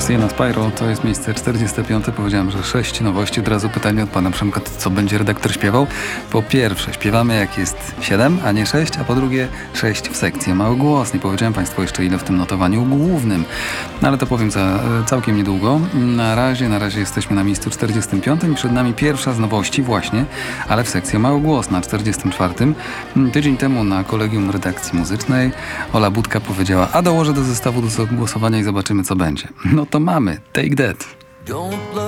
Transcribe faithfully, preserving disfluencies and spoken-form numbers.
Sienna Spyro to jest miejsce czterdzieste piąte. Powiedziałem, że sześć nowości. Od razu pytanie od pana Przemka, co będzie redaktor śpiewał. Po pierwsze, śpiewamy jak jest siedem, a nie sześć, a po drugie sześć w sekcji mały głos. Nie powiedziałem państwu jeszcze ile w tym notowaniu głównym. No ale to powiem za całkiem niedługo. Na razie, na razie jesteśmy na miejscu czterdziestym piątym i przed nami pierwsza z nowości właśnie, ale w sekcji mały głos na czterdziestym czwartym. Tydzień temu na kolegium redakcji muzycznej Ola Budka powiedziała, a dołożę do zestawu do głosowania i zobaczymy co będzie. No to mamy Take That.